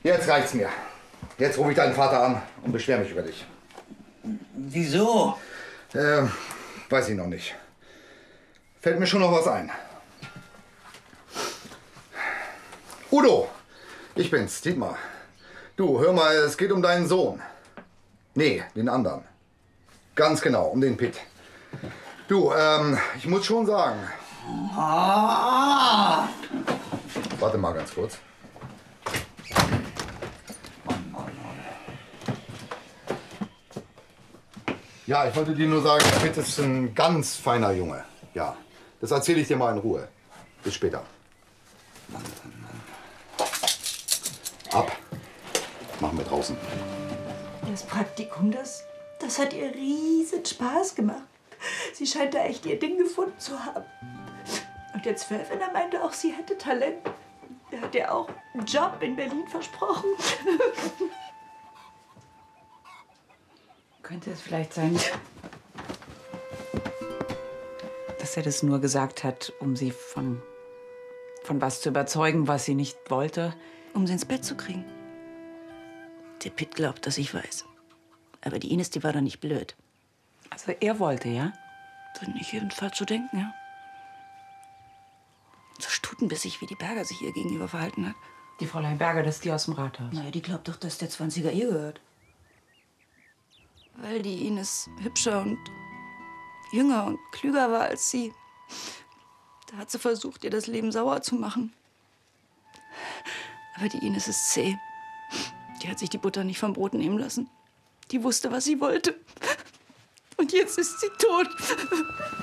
Jetzt reicht's mir. Jetzt rufe ich deinen Vater an und beschwere mich über dich. Wieso? Weiß ich noch nicht. Fällt mir schon noch was ein. Udo, ich bin's, Dietmar. Du, hör mal, es geht um deinen Sohn. Nee, den anderen. Ganz genau, um den Pitt. Du, ich muss schon sagen... Ah. Warte mal ganz kurz. Ja, ich wollte dir nur sagen, der Pitt ist ein ganz feiner Junge. Ja, das erzähle ich dir mal in Ruhe. Bis später. Ab. Machen wir draußen. Das Praktikum, das hat ihr riesen Spaß gemacht. Sie scheint da echt ihr Ding gefunden zu haben. Und der Zwölfender meinte auch, sie hätte Talent. Er hat ihr auch einen Job in Berlin versprochen. Könnte es vielleicht sein, dass er das nur gesagt hat, um sie von was zu überzeugen, was sie nicht wollte? Um sie ins Bett zu kriegen. Der Pitt glaubt, dass ich weiß. Aber die Ines, die war doch nicht blöd. Also er wollte, ja? Würde ich jedenfalls so denken, ja. So stutenbissig, wie die Berger sich ihr gegenüber verhalten hat. Die Fräulein Berger, das ist die aus dem Rathaus. Naja, die glaubt doch, dass der 20er ihr gehört. Weil die Ines hübscher und jünger und klüger war als sie. Da hat sie versucht, ihr das Leben sauer zu machen. Aber die Ines ist zäh. Die hat sich die Butter nicht vom Brot nehmen lassen. Die wusste, was sie wollte. Und jetzt ist sie tot.